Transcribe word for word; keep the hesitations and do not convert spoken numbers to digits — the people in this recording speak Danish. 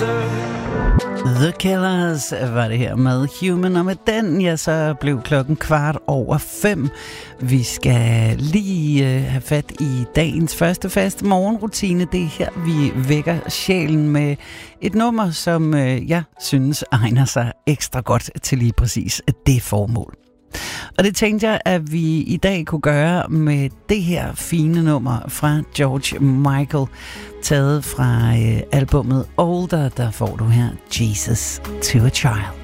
closer. The Killers var det her med Human, og med den, ja, så blev klokken kvart over fem. Vi skal lige øh, have fat i dagens første faste morgenrutine. Det er her, vi vækker sjælen med et nummer, som øh, jeg synes egner sig ekstra godt til lige præcis det formål. Og det tænkte jeg, at vi i dag kunne gøre med det her fine nummer fra George Michael, taget fra øh, albummet Older. Der får du her Jesus to a Child.